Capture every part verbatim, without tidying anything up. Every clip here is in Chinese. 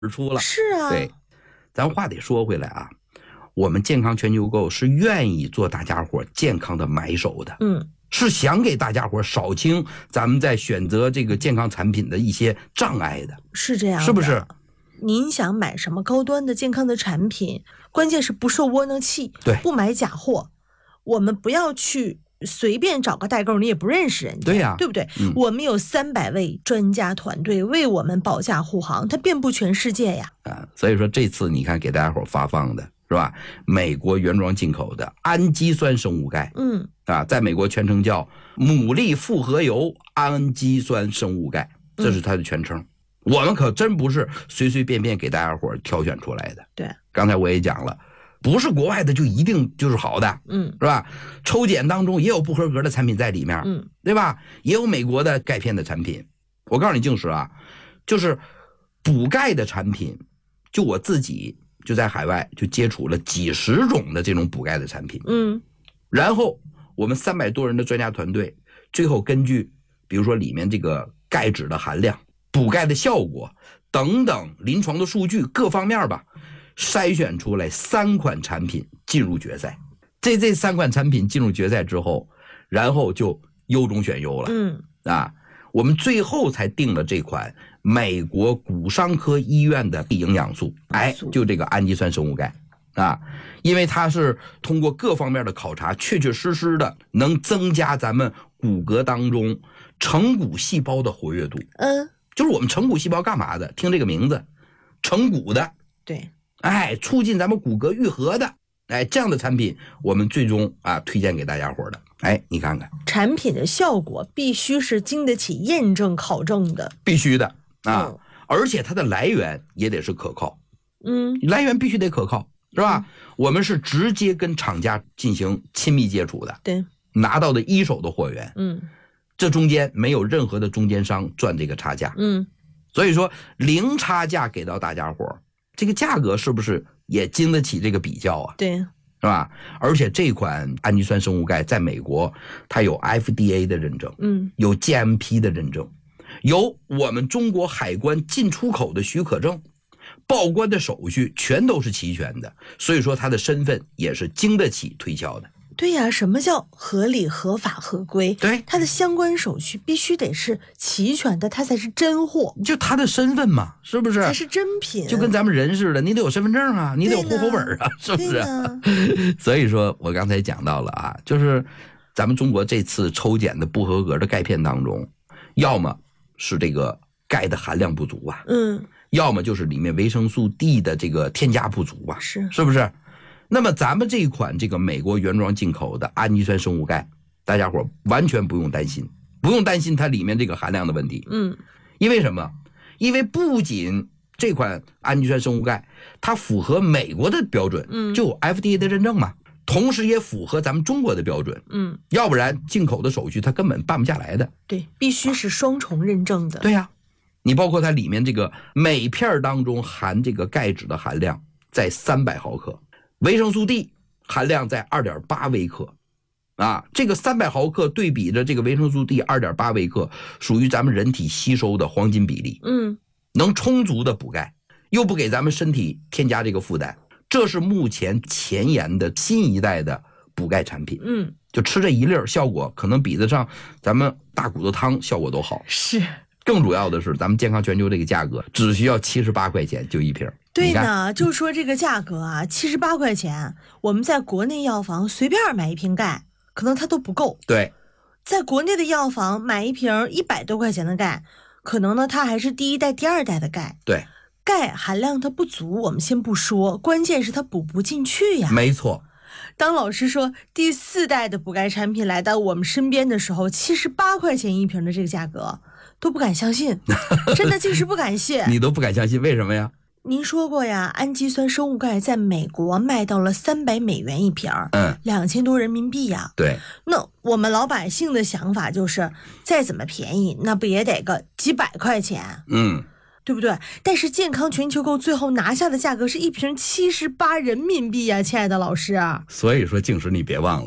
而出了。 是啊， 对，咱话得说回来啊，我们健康全球购是愿意做大家伙健康的买手的， 嗯， 是想给大家伙扫清咱们在选择这个健康产品的一些障碍的， 是这样的， 是不是？ 您想买什么高端的健康的产品，关键是不受窝囊气， 对， 不买假货。我们不要去随便找个代购，你也不认识人家， 对呀、啊， 对不对？ 嗯、 我们有三百位专家团队为我们保驾护航，它遍布全世界呀。 啊，所以说这次你看给大家伙发放的是吧？美国原装进口的氨基酸生物钙， 嗯， 啊，在美国全称叫牡蛎复合油氨基酸生物钙，这是它的全称。嗯，我们可真不是随随便便给大家伙挑选出来的。 对， 刚才我也讲了，不是国外的就一定就是好的， 嗯， 是吧？抽检当中也有不合格的产品在里面， 嗯， 对吧？也有美国的钙片的产品。我告诉你，静石啊，就是补钙的产品，就我自己就在海外就接触了几十种的这种补钙的产品， 嗯， 然后我们三百多人的专家团队，最后根据比如说里面这个钙质的含量、补钙的效果等等临床的数据各方面吧，筛选出来三款产品进入决赛。这这三款产品进入决赛之后，然后就优中选优了。 嗯啊，我们最后才定了这款美国骨伤科医院的营养素，哎，就这个氨基酸生物钙啊，因为它是通过各方面的考察，确确实实的能增加咱们骨骼当中成骨细胞的活跃度。 嗯， 就是我们成骨细胞干嘛的？听这个名字，成骨的。 对， 哎，促进咱们骨骼愈合的。哎，这样的产品我们最终啊推荐给大家伙的。哎，你看看， 产品的效果必须是经得起验证考证的， 必须的啊、 嗯， 而且它的来源也得是可靠。 嗯， 来源必须得可靠，是吧？嗯、我们是直接跟厂家进行亲密接触的， 对， 拿到的一手的货源， 嗯， 这中间没有任何的中间商赚这个差价， 嗯， 所以说零差价给到大家伙，这个价格是不是也经得起这个比较啊？ 对， 是吧？而且这款氨基酸生物钙在美国它有 F D A 的认证， 嗯， 有 G M P 的认证，有我们中国海关进出口的许可证，报关的手续全都是齐全的，所以说它的身份也是经得起推销的。 对呀、啊，什么叫合理、合法、合规？ 对， 它的相关手续必须得是齐全的，它才是真货， 就它的身份嘛，是不是？ 才是真品。 就跟咱们人似的，你得有身份证啊，你得有户口本啊，是不是？所以说我刚才讲到了啊，就是咱们中国这次抽检的不合格的钙片当中，要么是这个钙的含量不足啊， 嗯， 要么就是里面维生素 D 的这个添加不足啊， 是是不是？那么咱们这一款这个美国原装进口的氨基酸生物钙，大家伙完全不用担心，不用担心它里面这个含量的问题。 嗯， 因为什么？因为不仅这款氨基酸生物钙它符合美国的标准， 嗯， 就有 F D A 的认证嘛，同时也符合咱们中国的标准， 嗯， 要不然进口的手续它根本办不下来的。 对，必须是双重认证的。 对呀、啊，你包括它里面这个每片当中含这个钙质的含量在三百毫克。维生素 D 含量在 二点八微克，啊，这个三百毫克对比着这个维生素 D 二点八微克，属于咱们人体吸收的黄金比例， 嗯， 能充足的补钙，又不给咱们身体添加这个负担，这是目前前沿的新一代的补钙产品， 嗯， 就吃这一粒儿，效果可能比得上咱们大骨头汤效果都好。 是， 更主要的是，咱们健康全球这个价格只需要七十八块钱就一瓶。 对呢，就说这个价格啊，七十八块钱，我们在国内药房随便买一瓶钙，可能它都不够。 对， 在国内的药房买一瓶一百多块钱的钙，可能呢它还是第一代、第二代的钙。 对， 钙含量它不足，我们先不说，关键是它补不进去呀。 没错。 当老师说第四代的补钙产品来到我们身边的时候，七十八块钱一瓶的这个价格，都不敢相信，真的竟是不敢信。 你都不敢相信，为什么呀？ 您说过呀，氨基酸生物钙在美国卖到了三百美元一瓶， 嗯， 两千多人民币呀。 对， 那我们老百姓的想法就是，再怎么便宜，那不也得个几百块钱？ 嗯， 对不对？但是健康全球购最后拿下的价格是一瓶七十八人民币呀，亲爱的老师啊。 所以说，静时你别忘了，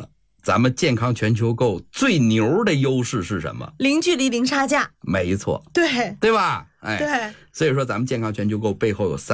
咱们健康全球购最牛的优势是什么？ 零距离零差价。 没错， 对对吧？哎， 对。 所以说咱们健康全球购背后有三